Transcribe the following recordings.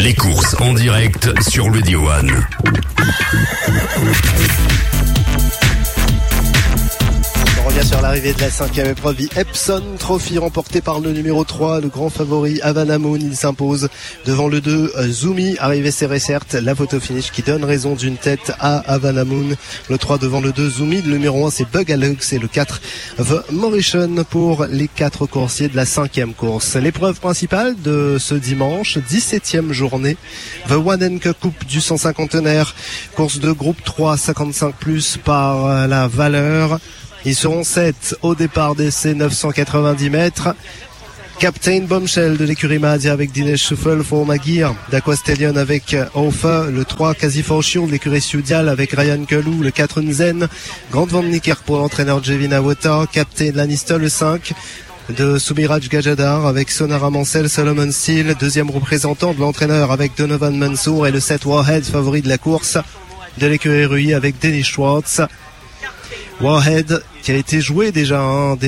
Les courses en direct sur le D1. On revient sur l'arrivée de la 5e épreuve, The Epson Trophy, remportée par le numéro 3, le grand favori Havana Moon. Il s'impose devant le 2, Zumi, arrivée serrée certes, la photo finish qui donne raison d'une tête à Havana Moon. Le 3 devant le 2, Zumi, le numéro 1 c'est Bug Alux et le 4, The Mauritian pour les 4 coursiers de la 5e course. L'épreuve principale de ce dimanche, 17e journée, The Wanenke Coupe du 150 tonnerres, course de groupe 3, 55+, par la valeur. Ils seront 7 au départ d'essai, 990 mètres. Captain Bombshell de l'écurie Mahadia avec Dinesh Shuffle, For Magir, d'Aquastallion avec Ofa, le 3 Quasi Fortune de l'écurie Sudial avec Ryan Kalou, le 4 Nzen, Grand Van Nicker pour l'entraîneur Jevina Wota, Captain Lannister, le 5 de Sumiraj Gajadar avec Sonara Mansell, Solomon Steele, deuxième représentant de l'entraîneur avec Donovan Mansour et le 7 Warhead, favori de la course de l'écurie Rui avec Dennis Schwartz. Warhead qui a été joué déjà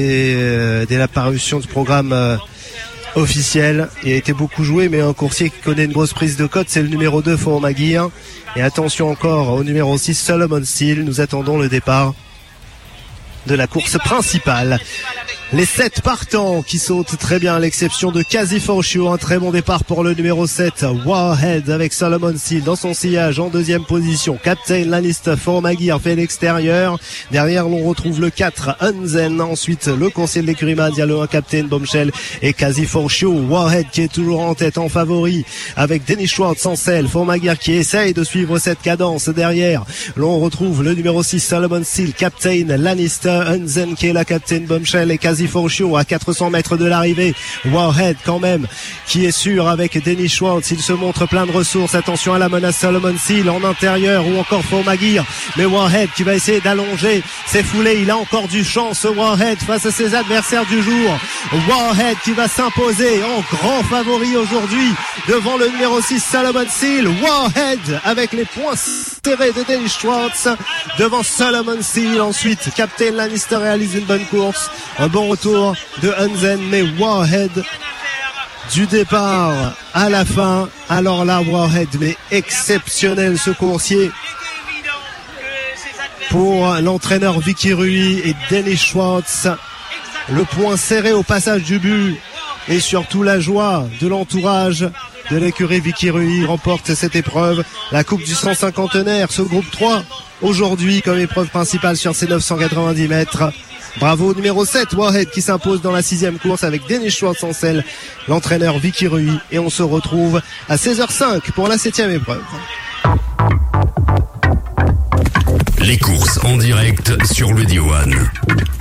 dès la parution du programme officiel. Il a été beaucoup joué, mais un coursier qui connaît une grosse prise de cote, c'est le numéro 2 For Magir. Et attention encore au numéro 6 Solomon Steele. Nous attendons le départ de la course principale. Les 7 partants qui sautent très bien, à l'exception de Quasi Fortune. Un très bon départ pour le numéro 7, Warhead, avec Solomon Steele dans son sillage en deuxième position. Captain Lannister, For Magir fait l'extérieur. Derrière, l'on retrouve le 4, Unzen. Ensuite, le conseiller de l'écurie Mahadia, le 1, Captain Bombshell et Quasi Fortune. Warhead qui est toujours en tête, en favori, avec Dennis Schwartz en selle. For Magir qui essaye de suivre cette cadence. Derrière, l'on retrouve le numéro 6, Solomon Steele, Captain Lannister, Unzen qui est la Captain Bombshell et Quasi Fortune à 400 mètres de l'arrivée. Warhead quand même qui est sûr avec Dennis Schwartz. Il se montre plein de ressources. Attention à la menace Solomon Steele en intérieur ou encore For Magir. Mais Warhead qui va essayer d'allonger ses foulées. Il a encore du champ ce Warhead face à ses adversaires du jour. Warhead qui va s'imposer en grand favori aujourd'hui devant le numéro 6 Solomon Steele. Warhead avec les points serrés de Dennis Schwartz devant Solomon Steele. Ensuite Captain Lannister réalise une bonne course, un bon retour de Unzen, mais Warhead du départ à la fin. Alors là, Warhead, mais exceptionnel ce coursier pour l'entraîneur Vicky Rui et Dennis Schwartz. Le point serré au passage du but et surtout la joie de l'entourage de l'écurie Vicky Rui remporte cette épreuve, la Coupe du 150 tonnerres, ce groupe 3 aujourd'hui comme épreuve principale sur ces 990 mètres. Bravo numéro 7, Warhead qui s'impose dans la 6e course avec Dennis Schwartz en selle, l'entraîneur Vicky Rui, et on se retrouve à 16h05 pour la 7e épreuve. Les courses en direct sur le D1.